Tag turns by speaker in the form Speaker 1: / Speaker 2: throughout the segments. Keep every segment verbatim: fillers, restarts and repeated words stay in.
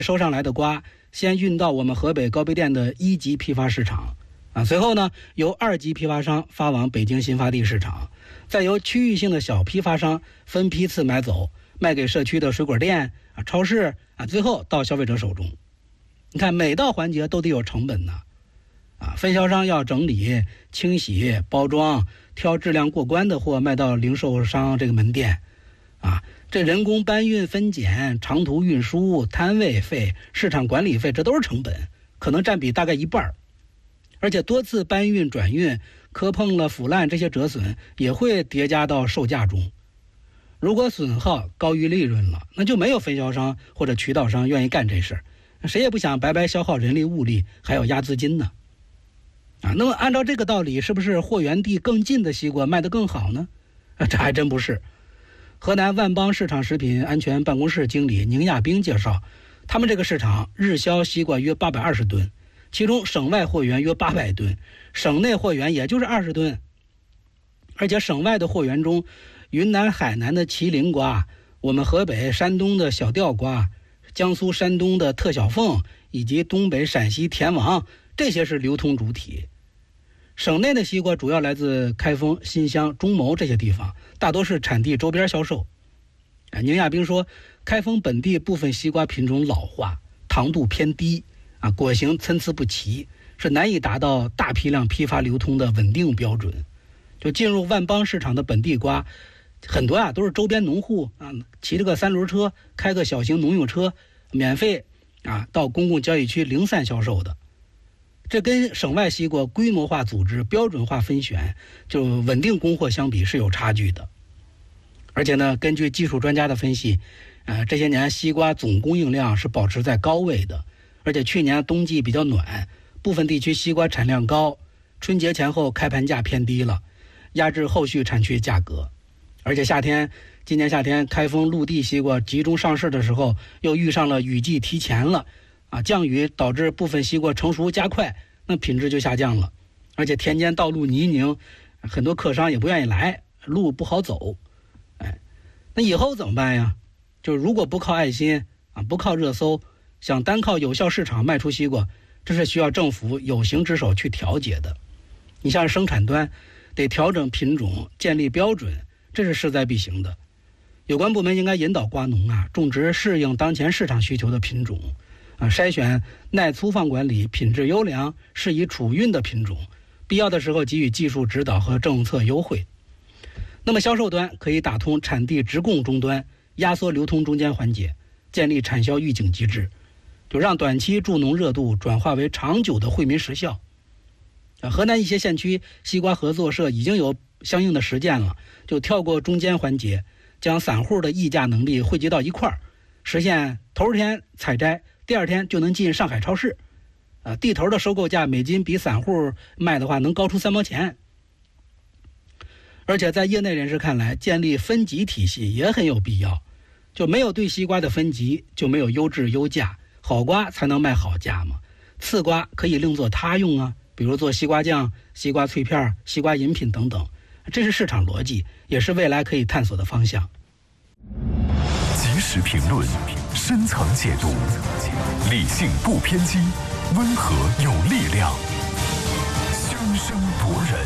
Speaker 1: 收上来的瓜先运到我们河北高碑店的一级批发市场啊，随后呢由二级批发商发往北京新发地市场，再由区域性的小批发商分批次买走，卖给社区的水果店啊、超市啊，最后到消费者手中。你看每道环节都得有成本呢，啊，分销商要整理、清洗、包装，挑质量过关的货卖到零售商这个门店，啊，这人工搬运、分拣、长途运输、摊位费、市场管理费，这都是成本，可能占比大概一半。而且多次搬运、转运，磕碰了、腐烂这些折损也会叠加到售价中。如果损耗高于利润了，那就没有分销商或者渠道商愿意干这事，谁也不想白白消耗人力物力，还要压资金呢。啊，那么按照这个道理，是不是货源地更近的西瓜卖得更好呢？啊，这还真不是。河南万邦市场食品安全办公室经理宁亚兵介绍，他们这个市场日销西瓜约八百二十吨，其中省外货源约八百吨，省内货源也就是二十吨。而且省外的货源中，云南海南的麒麟瓜，我们河北山东的小吊瓜，江苏山东的特小凤，以及东北陕西甜王，这些是流通主体。省内的西瓜主要来自开封、新乡、中牟这些地方，大多是产地周边销售。宁亚兵说，开封本地部分西瓜品种老化，糖度偏低，啊，果形参差不齐，是难以达到大批量批发流通的稳定标准。就进入万邦市场的本地瓜，很多啊都是周边农户啊，骑着个三轮车，开个小型农用车，免费啊到公共交易区零散销售的。这跟省外西瓜规模化组织、标准化分选，就稳定供货相比是有差距的。而且呢，根据技术专家的分析，呃，这些年西瓜总供应量是保持在高位的，而且去年冬季比较暖，部分地区西瓜产量高，春节前后开盘价偏低了，压制后续产区价格。而且夏天，今年夏天开封陆地西瓜集中上市的时候，又遇上了雨季提前了。啊，降雨导致部分西瓜成熟加快，那品质就下降了，而且田间道路泥泞，很多客商也不愿意来，路不好走。哎，那以后怎么办呀？就如果不靠爱心啊，不靠热搜，想单靠有效市场卖出西瓜，这是需要政府有形之手去调节的。你像生产端得调整品种，建立标准，这是势在必行的。有关部门应该引导瓜农啊，种植适应当前市场需求的品种。啊，筛选耐粗放管理、品质优良、适宜储运的品种，必要的时候给予技术指导和政策优惠。那么销售端可以打通产地直供终端，压缩流通中间环节，建立产销预警机制，就让短期助农热度转化为长久的惠民实效。啊，河南一些县区西瓜合作社已经有相应的实践了，就跳过中间环节，将散户的议价能力汇集到一块儿，实现头天采摘，第二天就能进上海超市，啊，地头的收购价每斤比散户卖的话能高出三毛钱。而且在业内人士看来，建立分级体系也很有必要，就没有对西瓜的分级，就没有优质优价，好瓜才能卖好价嘛。次瓜可以另作他用啊，比如做西瓜酱、西瓜脆片、西瓜饮品等等，这是市场逻辑，也是未来可以探索的方向。
Speaker 2: 及时评论，深层解读，理性不偏激，温和有力量，声声夺人。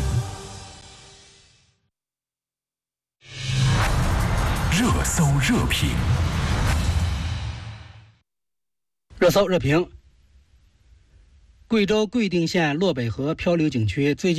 Speaker 2: 热搜热评，
Speaker 1: 热搜热评。贵州贵定县洛北河漂流景区最近